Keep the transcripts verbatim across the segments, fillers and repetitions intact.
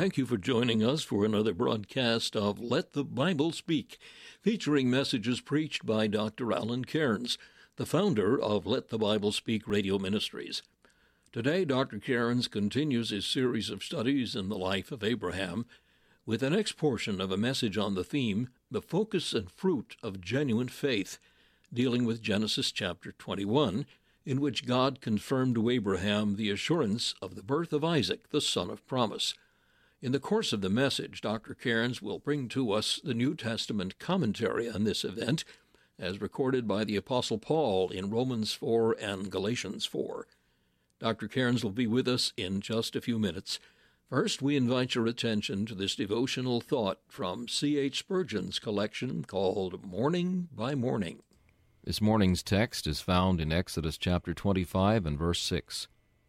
Thank you for joining us for another broadcast of Let the Bible Speak, featuring messages preached by Doctor Alan Cairns, the founder of Let the Bible Speak Radio Ministries. Today, Doctor Cairns continues his series of studies in the life of Abraham with the next portion of a message on the theme, The Focus and Fruit of Genuine Faith, dealing with Genesis chapter twenty-one, in which God confirmed to Abraham the assurance of the birth of Isaac, the son of promise. In the course of the message, Doctor Cairns will bring to us the New Testament commentary on this event, as recorded by the Apostle Paul in Romans four and Galatians four. Doctor Cairns will be with us in just a few minutes. First, we invite your attention to this devotional thought from C H Spurgeon's collection called Morning by Morning. This morning's text is found in Exodus chapter twenty-five and verse six.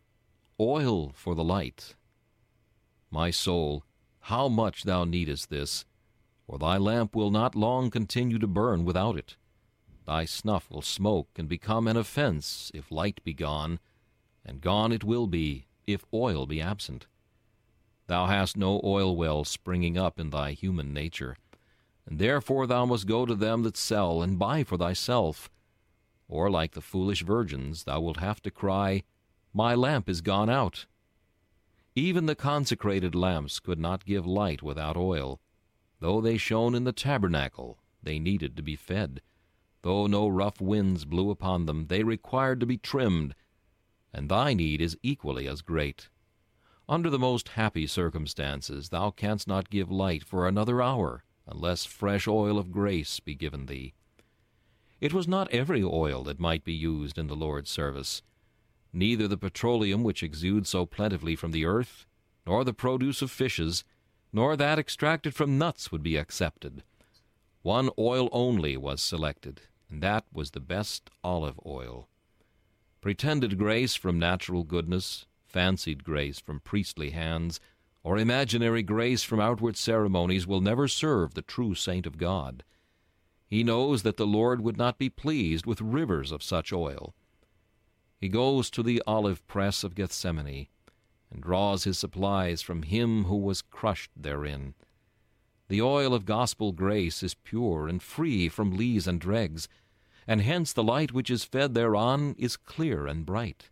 Oil for the light. My soul, how much thou needest this, for thy lamp will not long continue to burn without it. Thy snuff will smoke and become an offense if light be gone, and gone it will be if oil be absent. Thou hast no oil well springing up in thy human nature, and therefore thou must go to them that sell and buy for thyself. Or, like the foolish virgins, thou wilt have to cry, My lamp is gone out. Even the consecrated lamps could not give light without oil. Though they shone in the tabernacle, they needed to be fed. Though no rough winds blew upon them, they required to be trimmed, and thy need is equally as great. Under the most happy circumstances thou canst not give light for another hour, unless fresh oil of grace be given thee. It was not every oil that might be used in the Lord's service. Neither the petroleum which exudes so plentifully from the earth, nor the produce of fishes, nor that extracted from nuts would be accepted. One oil only was selected, and that was the best olive oil. Pretended grace from natural goodness, fancied grace from priestly hands, or imaginary grace from outward ceremonies will never serve the true saint of God. He knows that the Lord would not be pleased with rivers of such oil. He goes to the olive press of Gethsemane, and draws his supplies from him who was crushed therein. The oil of gospel grace is pure and free from lees and dregs, and hence the light which is fed thereon is clear and bright.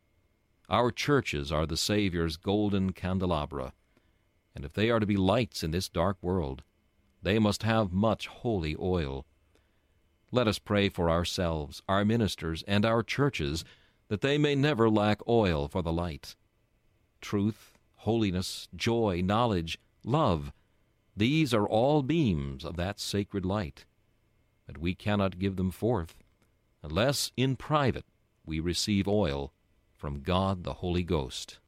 Our churches are the Saviour's golden candelabra, and if they are to be lights in this dark world, they must have much holy oil. Let us pray for ourselves, our ministers, and our churches, that they may never lack oil for the light. Truth, holiness, joy, knowledge, love, these are all beams of that sacred light. But we cannot give them forth, unless in private we receive oil from God the Holy Ghost.